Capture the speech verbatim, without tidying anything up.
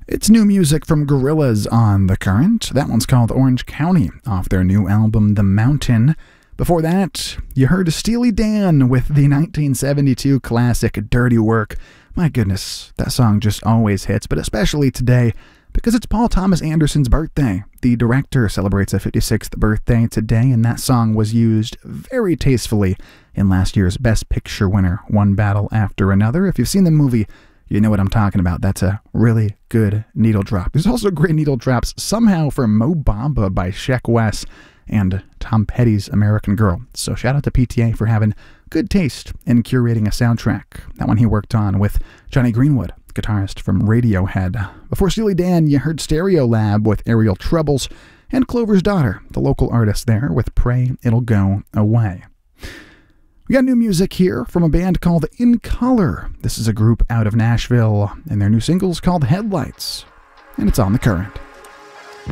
It's new music from Gorillaz on The Current. That one's called Orange County, off their new album The Mountain. Before that, you heard Steely Dan with the nineteen seventy-two classic Dirty Work. My goodness, that song just always hits, but especially today, because it's Paul Thomas Anderson's birthday. The director celebrates a fifty-sixth birthday today, and that song was used very tastefully in last year's Best Picture winner, One Battle After Another. If you've seen the movie, you know what I'm talking about. That's a really good needle drop. There's also great needle drops somehow for Mo Bamba by Sheck Wes and Tom Petty's American Girl. So shout out to P T A for having good taste in curating a soundtrack. That one he worked on with Johnny Greenwood, guitarist from Radiohead. Before Steely Dan, you heard Stereolab with Aerial Troubles, and Clover's Daughter, the local artist there, with Pray It'll Go Away. We got new music here from a band called In Color. This is a group out of Nashville, and their new single's called Headlights, and it's on The Current.